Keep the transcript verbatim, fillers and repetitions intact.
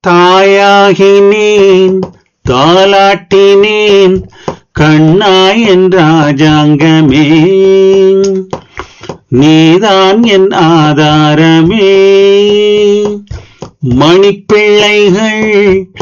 தாயாகினேன் தாலாட்டினேன் கண்ணா என் ராஜாங்கமே, நீதான் என் ஆதாரமே. மணிப்பிள்ளைகள்